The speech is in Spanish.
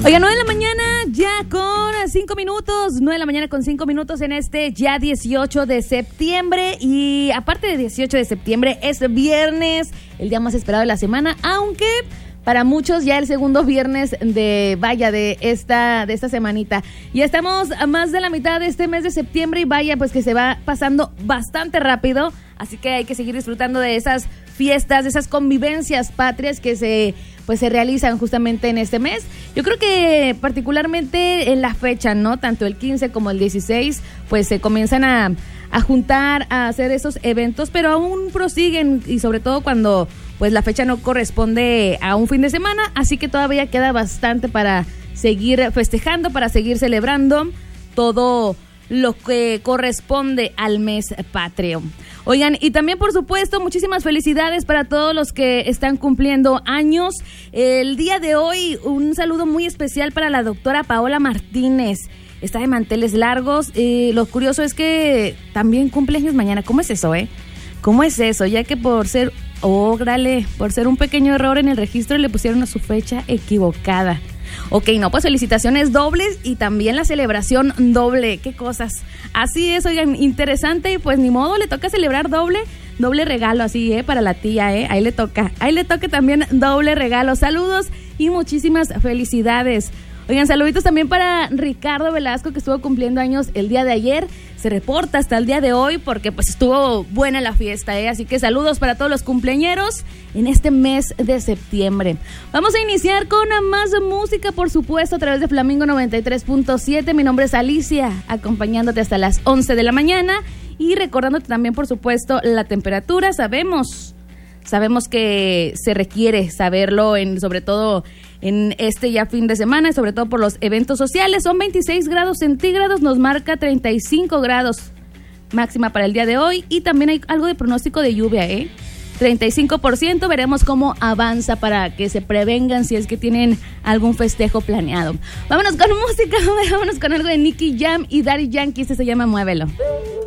Oiga, 9 de la mañana ya con 5 minutos, 9 de la mañana con 5 minutos en este ya 18 de septiembre. Y aparte de 18 de septiembre, es viernes, el día más esperado de la semana, aunque para muchos ya el segundo viernes de esta semanita. Ya estamos a más de la mitad de este mes de septiembre y vaya, pues que se va pasando bastante rápido. Así que hay que seguir disfrutando de esas fiestas, de esas convivencias patrias que se realizan justamente en este mes. Yo creo que particularmente en la fecha, ¿no? Tanto el 15 como el 16, pues se comienzan a juntar, a hacer esos eventos, pero aún prosiguen, y sobre todo cuando pues la fecha no corresponde a un fin de semana, así que todavía queda bastante para seguir festejando, para seguir celebrando todo lo que corresponde al mes patrio. Oigan, y también por supuesto muchísimas felicidades para todos los que están cumpliendo años. El día de hoy un saludo muy especial para la doctora Paola Martínez. Está de manteles largos. Lo curioso es que también cumple años mañana. ¿Cómo es eso, ¿Cómo es eso? Ya que por ser un pequeño error en el registro le pusieron a su fecha equivocada. Ok, no, pues felicitaciones dobles y también la celebración doble. Qué cosas. Así es, oigan, interesante, y pues ni modo, le toca celebrar doble regalo, así, para la tía, ahí le toca también doble regalo. Saludos y muchísimas felicidades. Oigan, saluditos también para Ricardo Velasco, que estuvo cumpliendo años el día de ayer. Se reporta hasta el día de hoy porque pues estuvo buena la fiesta, Así que saludos para todos los cumpleañeros en este mes de septiembre. Vamos a iniciar con más música, por supuesto, a través de Flamingo 93.7. Mi nombre es Alicia, acompañándote hasta las 11 de la mañana y recordándote también, por supuesto, la temperatura. Sabemos que se requiere saberlo, sobre todo en este ya fin de semana, y sobre todo por los eventos sociales. Son 26 grados centígrados, nos marca 35 grados máxima para el día de hoy, y también hay algo de pronóstico de lluvia, 35%, veremos cómo avanza para que se prevengan si es que tienen algún festejo planeado. Vámonos con música, vámonos con algo de Nicky Jam y Daddy Yankee, se llama Muévelo.